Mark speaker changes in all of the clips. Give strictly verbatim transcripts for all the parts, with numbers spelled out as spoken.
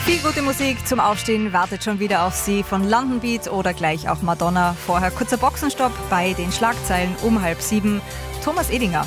Speaker 1: Viel gute Musik zum Aufstehen wartet schon wieder auf Sie von London Beat oder gleich auch Madonna. Vorher kurzer Boxenstopp bei den Schlagzeilen um halb sieben. Thomas Edinger.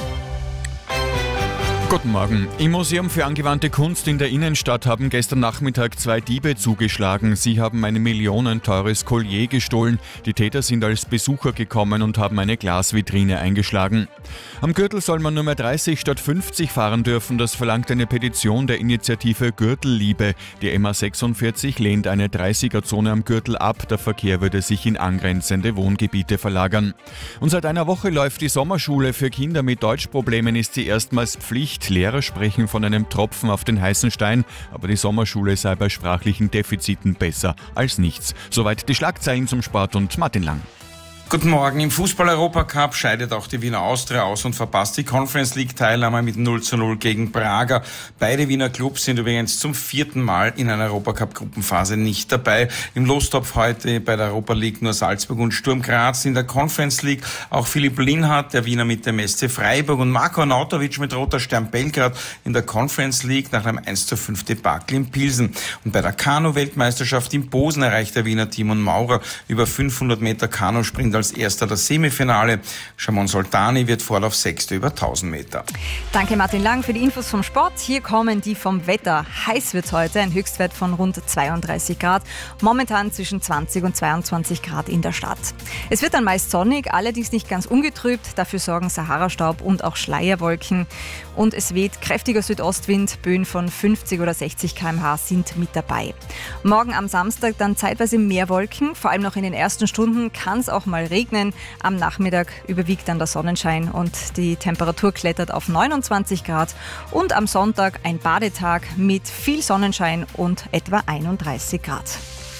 Speaker 2: Guten Morgen. Im Museum für angewandte Kunst in der Innenstadt haben gestern Nachmittag zwei Diebe zugeschlagen. Sie haben ein millionenteures Collier gestohlen. Die Täter sind als Besucher gekommen und haben eine Glasvitrine eingeschlagen. Am Gürtel soll man nur mehr dreißig statt fünfzig fahren dürfen. Das verlangt eine Petition der Initiative Gürtelliebe. Die M A sechsundvierzig lehnt eine dreißiger-Zone am Gürtel ab. Der Verkehr würde sich in angrenzende Wohngebiete verlagern. Und seit einer Woche läuft die Sommerschule. Für Kinder mit Deutschproblemen ist sie erstmals Pflicht. Lehrer sprechen von einem Tropfen auf den heißen Stein, aber die Sommerschule sei bei sprachlichen Defiziten besser als nichts. Soweit die Schlagzeilen zum Sport und Martin Lang.
Speaker 3: Guten Morgen. Im Fußball-Europacup scheidet auch die Wiener Austria aus und verpasst die Conference League-Teilnahme mit null zu null gegen Braga. Beide Wiener Clubs sind übrigens zum vierten Mal in einer Europacup-Gruppenphase nicht dabei. Im Lostopf heute bei der Europa League nur Salzburg und Sturm Graz. In der Conference League auch Philipp Lienhardt, der Wiener mit dem S C Freiburg, und Marko Arnautovic mit Roter Stern Belgrad in der Conference League nach einem eins zu fünf Debakel in Pilsen. Und bei der Kanu-Weltmeisterschaft in Posen erreicht der Wiener Timon Maurer über fünfhundert Meter Kanusprint als erster das Semifinale. Shamon Soltani wird Vorlauf Sechster über tausend Meter.
Speaker 1: Danke Martin Lang für die Infos vom Sport. Hier kommen die vom Wetter. Heiß wird es heute, ein Höchstwert von rund zweiunddreißig Grad. Momentan zwischen zwanzig und zweiundzwanzig Grad in der Stadt. Es wird dann meist sonnig, allerdings nicht ganz ungetrübt. Dafür sorgen Saharastaub und auch Schleierwolken. Und es weht kräftiger Südostwind. Böen von fünfzig oder sechzig Kilometer pro Stunde sind mit dabei. Morgen am Samstag dann zeitweise mehr Wolken. Vor allem noch in den ersten Stunden kann es auch mal regnen. Am Nachmittag überwiegt dann der Sonnenschein und die Temperatur klettert auf neunundzwanzig Grad. Und am Sonntag ein Badetag mit viel Sonnenschein und etwa einunddreißig Grad.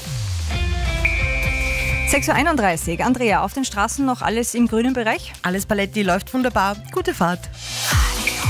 Speaker 1: sechs Uhr einunddreißig. Andrea, auf den Straßen noch alles im grünen Bereich?
Speaker 4: Alles Paletti läuft wunderbar. Gute Fahrt.